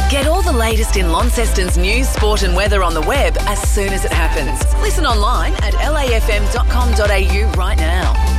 Get all the latest in Launceston's news, sport and weather on the web as soon as it happens. Listen online at lafm.com.au right now.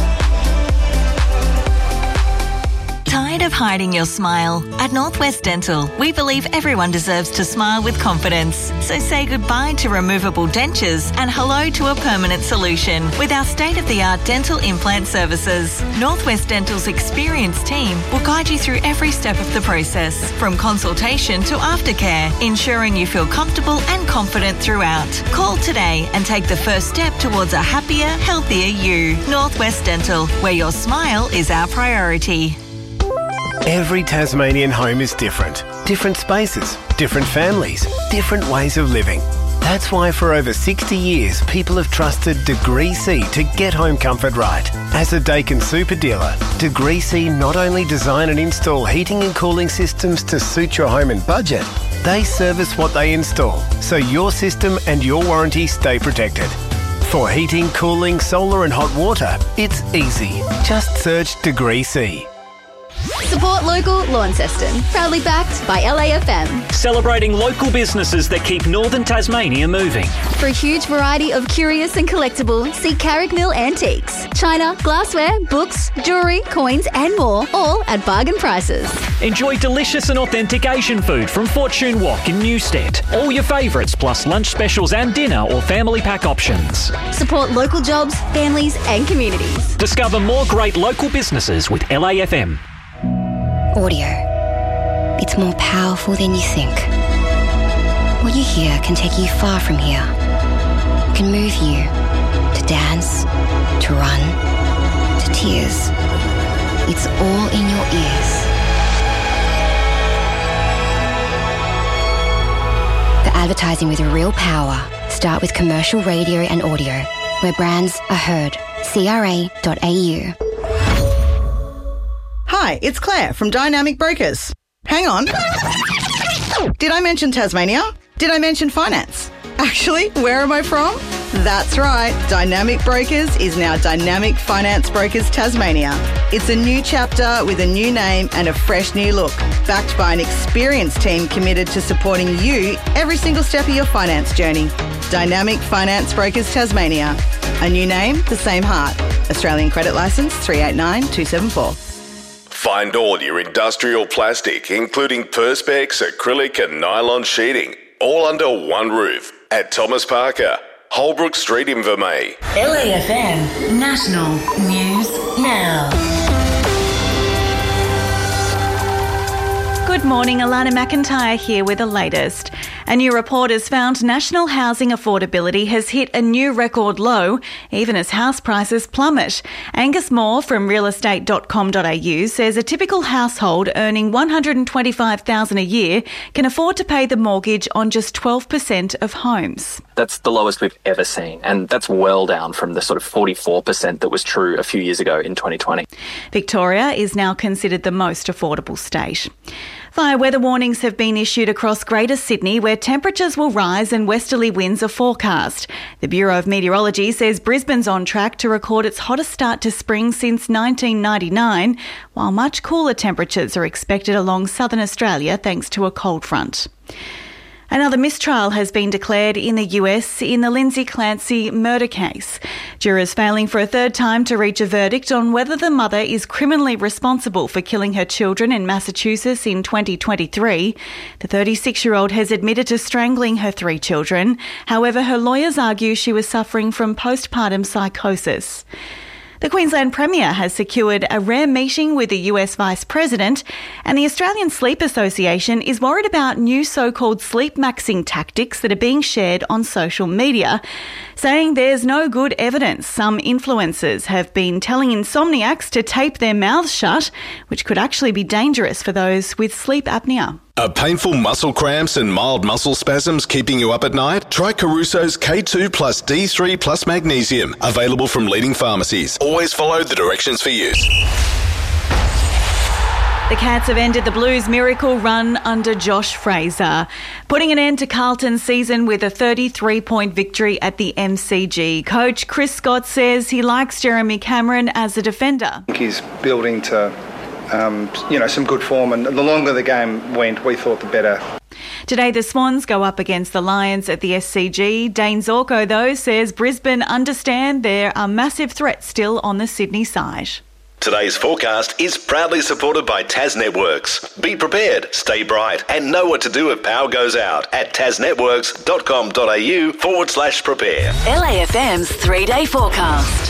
Tired of hiding your smile? At Northwest Dental, we believe everyone deserves to smile with confidence. So say goodbye to removable dentures and hello to a permanent solution with our state-of-the-art dental implant services. Northwest Dental's experienced team will guide you through every step of the process, from consultation to aftercare, ensuring you feel comfortable and confident throughout. Call today and take the first step towards a happier, healthier you. Northwest Dental, where your smile is our priority. Every Tasmanian home is different. Different spaces, different families, different ways of living. That's why for over 60 years, people have trusted Degree C to get home comfort right. As a Dakin super dealer, Degree C not only design and install heating and cooling systems to suit your home and budget, they service what they install, so your system and your warranty stay protected. For heating, cooling, solar and hot water, it's easy. Just search Degree C. Support local Launceston. Proudly backed by LAFM. Celebrating local businesses that keep northern Tasmania moving. For a huge variety of curious and collectible, see Carrickmill Antiques. China, glassware, books, jewellery, coins and more, all at bargain prices. Enjoy delicious and authentic Asian food from Fortune Wok in Newstead. All your favourites plus lunch specials and dinner or family pack options. Support local jobs, families and communities. Discover more great local businesses with LAFM. Audio. It's more powerful than you think. What you hear can take you far from here. It can move you to dance, to run, to tears. It's all in your ears. For advertising with real power, start with commercial radio and audio, where brands are heard. CRA.au. Hi, it's Claire from Dynamic Brokers. Hang on. Did I mention Tasmania? Did I mention finance? Actually, where am I from? That's right. Dynamic Brokers is now Dynamic Finance Brokers Tasmania. It's a new chapter with a new name and a fresh new look, backed by an experienced team committed to supporting you every single step of your finance journey. Dynamic Finance Brokers Tasmania. A new name, the same heart. Australian credit licence 389274. Find all your industrial plastic, including Perspex, acrylic and nylon sheeting, all under one roof at Thomas Parker, Holbrook Street, Invermay. LAFM National News Now. Good morning, Alana McIntyre here with the latest. A new report has found national housing affordability has hit a new record low, even as house prices plummet. Angus Moore from realestate.com.au says a typical household earning $125,000 a year can afford to pay the mortgage on just 12% of homes. That's the lowest we've ever seen, and that's well down from the sort of 44% that was true a few years ago in 2020. Victoria is now considered the most affordable state. Fire weather warnings have been issued across Greater Sydney, where temperatures will rise and westerly winds are forecast. The Bureau of Meteorology says Brisbane's on track to record its hottest start to spring since 1999, while much cooler temperatures are expected along southern Australia thanks to a cold front. Another mistrial has been declared in the US in the Lindsay Clancy murder case. Jurors failing for a third time to reach a verdict on whether the mother is criminally responsible for killing her children in Massachusetts in 2023. The 36-year-old has admitted to strangling her 3 children. However, her lawyers argue she was suffering from postpartum psychosis. The Queensland Premier has secured a rare meeting with the US Vice President, and the Australian Sleep Association is worried about new so-called sleep maxing tactics that are being shared on social media, saying there's no good evidence. Some influencers have been telling insomniacs to tape their mouths shut, which could actually be dangerous for those with sleep apnea. Are painful muscle cramps and mild muscle spasms keeping you up at night? Try Caruso's K2 plus D3 plus magnesium, available from leading pharmacies. Always follow the directions for use. The Cats have ended the Blues' miracle run under Josh Fraser, putting an end to Carlton's season with a 33-point victory at the MCG. Coach Chris Scott says he likes Jeremy Cameron as a defender. I think he's building to some good form. And the longer the game went, we thought the better. Today, the Swans go up against the Lions at the SCG. Dane Zorko, though, says Brisbane understand there are massive threats still on the Sydney side. Today's forecast is proudly supported by Tas Networks. Be prepared, stay bright, and know what to do if power goes out at tasnetworks.com.au/prepare. LAFM's 3-day forecast.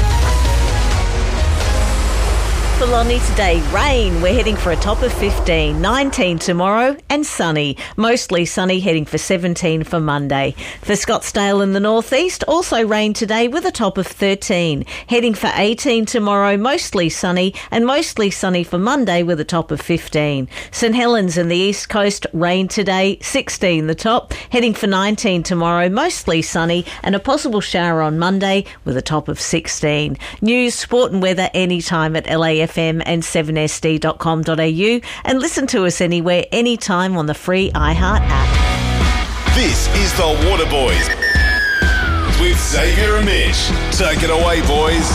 For Lonnie today, rain. We're heading for a top of 15, 19 tomorrow and sunny. Mostly sunny, heading for 17 for Monday. For Scottsdale in the northeast, also rain today with a top of 13. Heading for 18 tomorrow, mostly sunny and mostly sunny for Monday with a top of 15. St Helens in the east coast, rain today, 16 the top. Heading for 19 tomorrow, mostly sunny and a possible shower on Monday with a top of 16. News, sport and weather anytime at LAFM and 7sd.com.au and listen to us anywhere, anytime on the free iHeart app. This is the Waterboys with Xavier and Mitch. Take it away, boys.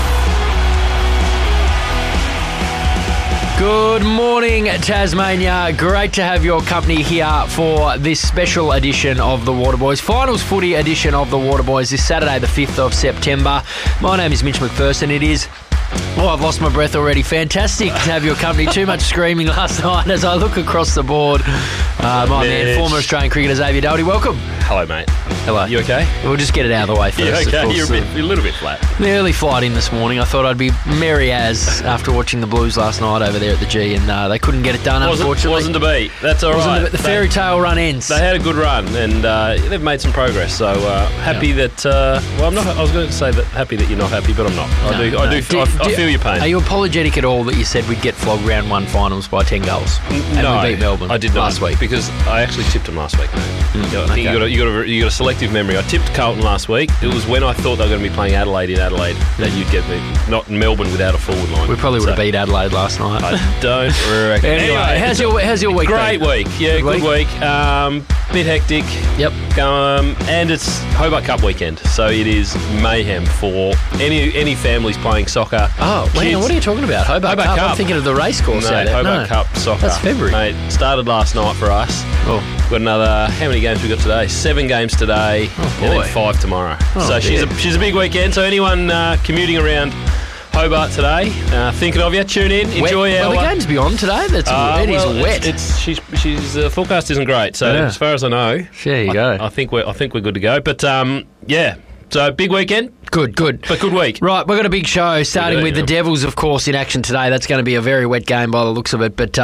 Good morning, Tasmania. Great to have your company here for this special edition of the Waterboys. Finals footy edition of the Waterboys this Saturday, the 5th of September. My name is Mitch McPherson. It is... Oh, I've lost my breath already. Fantastic to have your company. Too much screaming last night as I look across the board. My man, former Australian cricketer Xavier Doherty, welcome. Hello, mate. Hello. You okay? We'll just get it out of the way first. You okay? Of course. You're a little bit flat. The early flight in this morning, I thought I'd be merry as after watching the Blues last night over there at the G, and they couldn't get it done, unfortunately. Wasn't to be. That's all right. The fairy tale run ends. They had a good run, and they've made some progress. So happy that. I'm not. I was going to say that happy that you're not happy, but I'm not. I feel your pain. Are you apologetic at all that you said we'd get flogged round one finals by 10 goals? And no, we beat Melbourne. I did not last week because I actually tipped them last week, mate. I think you got a selective memory. I tipped Carlton last week. It was when I thought they were going to be playing Adelaide in Adelaide that you'd get me, not Melbourne without a forward line. We probably would have beat Adelaide last night. I don't reckon. Anyway, how's your week? Great week. Yeah, good week. Bit hectic. Yep. And it's Hobart Cup weekend, so it is mayhem for any families playing soccer. Oh, man, what are you talking about? Hobart Cup? I'm thinking of the race course. No, Hobart Cup soccer. That's February. Mate, started last night for us. Oh. Got another, how many games we got today? 7 games today, and then 5 tomorrow. So she's a big weekend. So anyone commuting around Hobart today, thinking of you, tune in, enjoy our... Well, the game's beyond today. It is wet. She's the forecast isn't great. So as far as I know, there you go. I think we're good to go. But yeah. So, big weekend. Good. But good week. Right, we've got a big show, starting with the Devils, of course, in action today. That's going to be a very wet game by the looks of it. But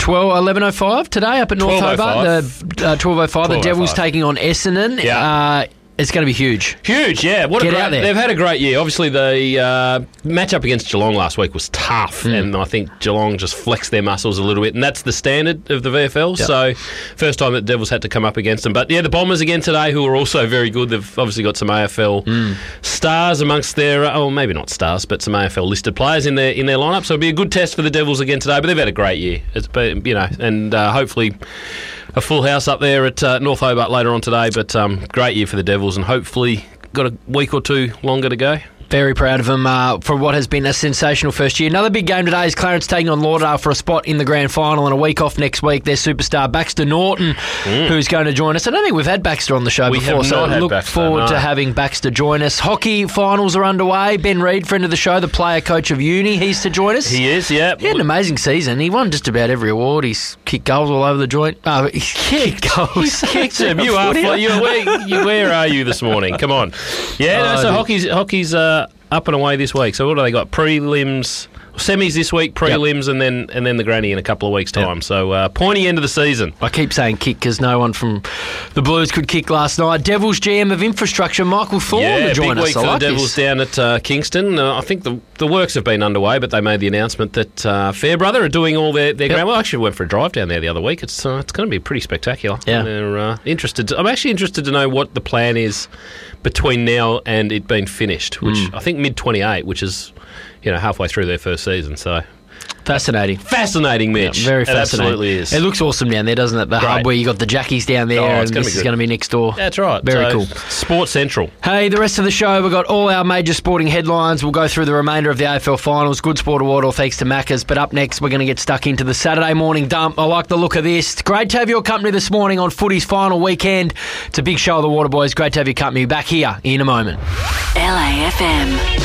11:05 today up at North Hobart. 12:05. The Devils taking on Essendon. Yeah. It's going to be huge. Huge, yeah. Get out there. They've had a great year. Obviously, the match-up against Geelong last week was tough, and I think Geelong just flexed their muscles a little bit, and that's the standard of the VFL. Yep. So, first time that the Devils had to come up against them. But, yeah, the Bombers again today, who are also very good. They've obviously got some AFL stars amongst their, maybe not stars, but some AFL-listed players in their lineup. So, it'll be a good test for the Devils again today, but they've had a great year. It's been, and hopefully... a full house up there at North Hobart later on today, but great year for the Devils and hopefully got a week or two longer to go. Very proud of them for what has been a sensational first year. Another big game today is Clarence taking on Lauderdale for a spot in the grand final and a week off next week. Their superstar Baxter Norton, who's going to join us. I don't think we've had Baxter on the show before, so I look forward to having Baxter join us. Hockey finals are underway. Ben Reid, friend of the show, the player coach of uni, he's to join us. He is, yeah. He had an amazing season. He won just about every award. He's kicked goals all over the joint. He's kicked goals. He's kicked them. Where are you this morning? Come on. Yeah, so hockey's up and away this week. So what do they got? Prelims, semis this week, prelims, and then the granny in a couple of weeks' time. So pointy end of the season. I keep saying kick because no one from the Blues could kick last night. Devils GM of infrastructure, Michael Thorne, to join us. Big week for the Devils down at Kingston. I think the works have been underway, but they made the announcement that Fairbrother are doing all their ground. Well, I actually went for a drive down there the other week. It's going to be pretty spectacular. Yeah. They're interested. I'm actually interested to know what the plan is between now and it being finished, which I think mid-28, which is halfway through their first season. So Fascinating. Fascinating, Mitch. Yeah, very It fascinating. absolutely is. It looks awesome down there, doesn't it? The hub where you got the Jackies down there, and this is going to be next door. That's right. Very So, cool. Sports Central. Hey, the rest of the show, we've got all our major sporting headlines. We'll go through the remainder of the AFL finals. Good Sport Award, all thanks to Macca's. But up next, we're going to get stuck into the Saturday morning dump. I like the look of this. It's great to have your company this morning on footy's final weekend. It's a big show of the Waterboys. Great to have your company back here in a moment. LAFM.